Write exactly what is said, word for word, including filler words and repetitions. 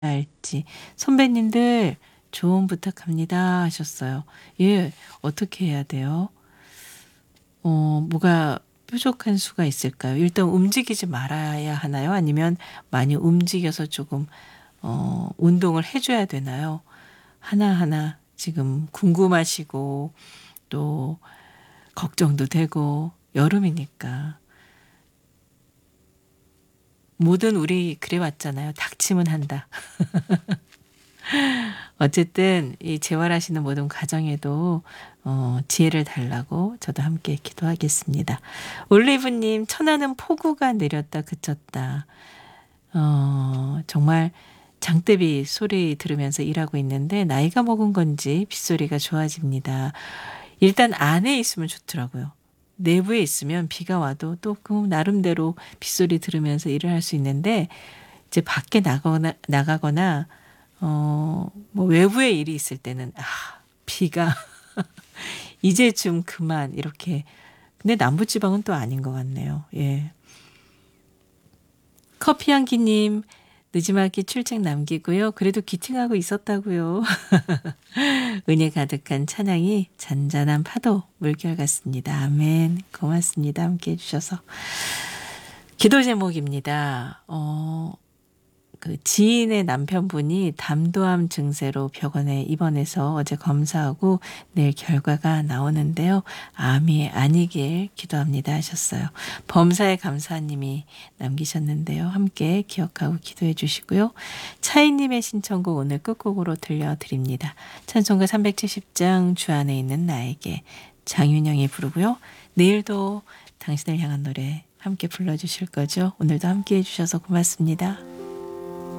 할지. 선배님들 조언 부탁합니다 하셨어요. 예. 어떻게 해야 돼요? 어 뭐가 뾰족한 수가 있을까요? 일단 움직이지 말아야 하나요? 아니면 많이 움직여서 조금 어 운동을 해 줘야 되나요? 하나하나 지금 궁금하시고 또 걱정도 되고 여름이니까. 뭐든 우리 그래 왔잖아요. 닥치면 한다. 어쨌든 이 재활하시는 모든 과정에도 어 지혜를 달라고 저도 함께 기도하겠습니다. 올리브 님 "천안은 폭우가 내렸다 그쳤다." 어 정말 장대비 소리 들으면서 일하고 있는데 나이가 먹은 건지 빗소리가 좋아집니다. 일단 안에 있으면 좋더라고요. 내부에 있으면 비가 와도 또 그 나름대로 빗소리 들으면서 일을 할 수 있는데 이제 밖에 나거나 나가거나 어 뭐 외부에 일이 있을 때는 '아 비가 이제 좀 그만.' 이렇게. 근데 남부 지방은 또 아닌 것 같네요. 예. 커피 향기 님 "느지막이 출첵 남기고요. 그래도 귀팅하고 있었다고요." 은혜 가득한 찬양이 잔잔한 파도 물결 같습니다. 아멘. 고맙습니다. 함께 해 주셔서. 기도 제목입니다. 어 그 지인의 남편분이 담도암 증세로 병원에 입원해서 어제 검사하고 내일 결과가 나오는데요. 암이 아니길 기도합니다 하셨어요. 범사에 감사님이 남기셨는데요. 함께 기억하고 기도해 주시고요. 차이님의 신청곡 오늘 끝곡으로 들려드립니다. 찬송가 삼백칠십 장 주 안에 있는 나에게 장윤영이 부르고요. 내일도 당신을 향한 노래 함께 불러주실 거죠? 오늘도 함께 해주셔서 고맙습니다.